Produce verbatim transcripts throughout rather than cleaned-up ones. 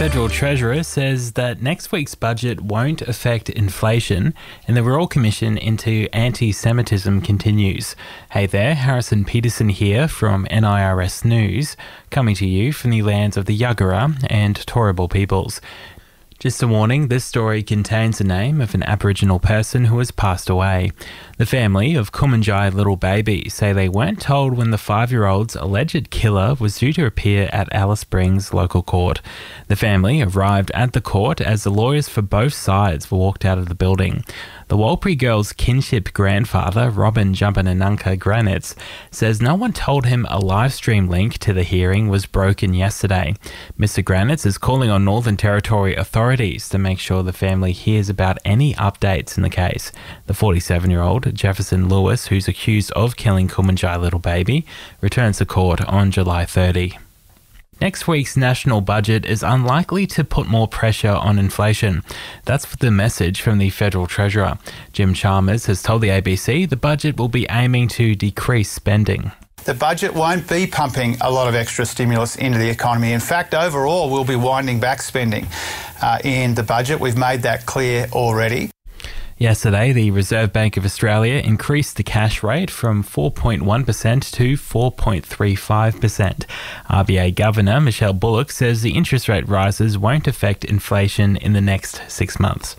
Federal Treasurer says that next week's budget won't affect inflation, and the Royal Commission into anti-Semitism continues. Hey there, Harrison Peterson here from N I R S News, coming to you from the lands of the Yagara and Turrbal peoples. Just a warning, this story contains the name of an Aboriginal person who has passed away. The family of Kumanjai Little Baby say they weren't told when the five-year-old's alleged killer was due to appear at Alice Springs local court. The family arrived at the court as the lawyers for both sides walked out of the building. The Warlpiri girl's kinship grandfather, Robin Jumpananunka Granitz, says no one told him a live stream link to the hearing was broken yesterday. Mister Granitz is calling on Northern Territory authorities to make sure the family hears about any updates in the case. The forty-seven-year-old, Jefferson Lewis, who's accused of killing Kumanjai Little Baby, returns to court on July thirtieth. Next week's national budget is unlikely to put more pressure on inflation. That's the message from the Federal Treasurer. Jim Chalmers has told the A B C the budget will be aiming to decrease spending. The budget won't be pumping a lot of extra stimulus into the economy. In fact, overall, we'll be winding back spending uh, in the budget. We've made that clear already. Yesterday, the Reserve Bank of Australia increased the cash rate from four point one percent to four point three five percent. R B A Governor Michelle Bullock says the interest rate rises won't affect inflation in the next six months.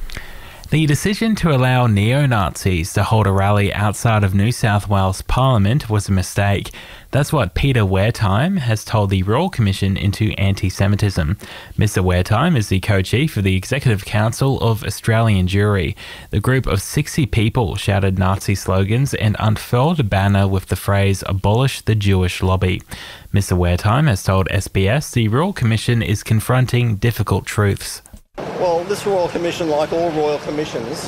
The decision to allow neo-Nazis to hold a rally outside of New South Wales Parliament was a mistake. That's what Peter Wertheim has told the Royal Commission into Anti-Semitism. Mister Wertheim is the co-chief of the Executive Council of Australian Jewry. The group of sixty people shouted Nazi slogans and unfurled a banner with the phrase "Abolish the Jewish Lobby." Mister Wertheim has told S B S the Royal Commission is confronting difficult truths. Well, this Royal Commission, like all Royal Commissions,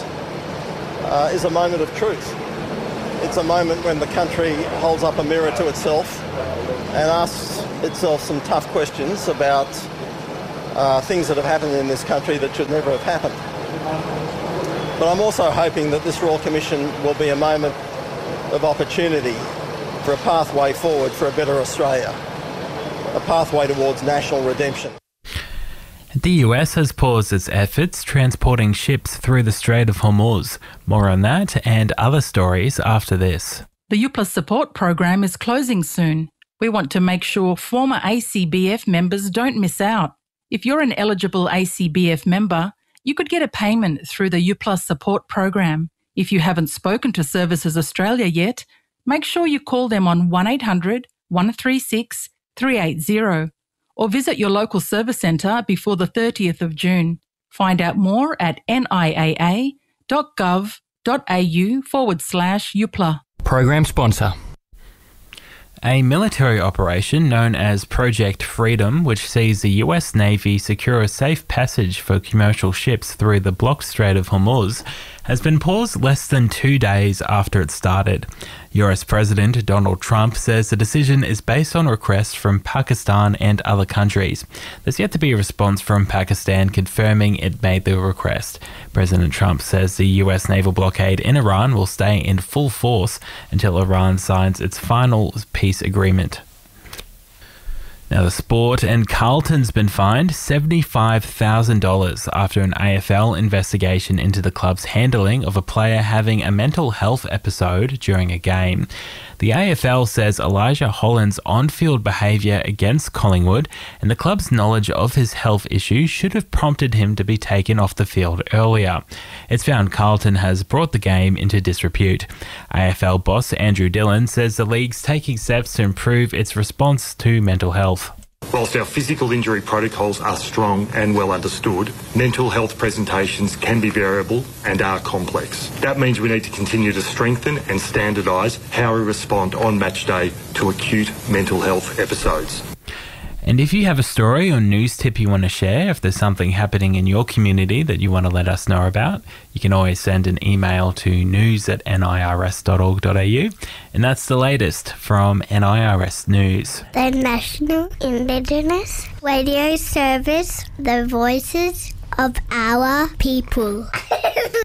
uh, is a moment of truth. It's a moment when the country holds up a mirror to itself and asks itself some tough questions about uh, things that have happened in this country that should never have happened. But I'm also hoping that this Royal Commission will be a moment of opportunity for a pathway forward for a better Australia, a pathway towards national redemption. The U S has paused its efforts transporting ships through the Strait of Hormuz. More on that and other stories after this. The U Plus support program is closing soon. We want to make sure former A C B F members don't miss out. If you're an eligible A C B F member, you could get a payment through the U Plus support program. If you haven't spoken to Services Australia yet, make sure you call them on one eight hundred, one three six, three eight zero. Or visit your local service centre before the thirtieth of June. Find out more at niaa.gov.au forward slash UPLA. Program sponsor. A military operation known as Project Freedom, which sees the U S Navy secure a safe passage for commercial ships through the blocked Strait of Hormuz, has been paused less than two days after it started. U S President Donald Trump says the decision is based on requests from Pakistan and other countries. There's yet to be a response from Pakistan confirming it made the request. President Trump says the U S naval blockade in Iran will stay in full force until Iran signs its final peace agreement. Now the sport, and Carlton's been fined seventy-five thousand dollars after an A F L investigation into the club's handling of a player having a mental health episode during a game. The A F L says Elijah Holland's on-field behaviour against Collingwood and the club's knowledge of his health issues should have prompted him to be taken off the field earlier. It's found Carlton has brought the game into disrepute. A F L boss Andrew Dillon says the league's taking steps to improve its response to mental health. Whilst our physical injury protocols are strong and well understood, mental health presentations can be variable and are complex. That means we need to continue to strengthen and standardise how we respond on match day to acute mental health episodes. And if you have a story or news tip you want to share, if there's something happening in your community that you want to let us know about, you can always send an email to news at nirs dot org dot a u. And that's the latest from N I R S News. The National Indigenous Radio Service, the voices of our people.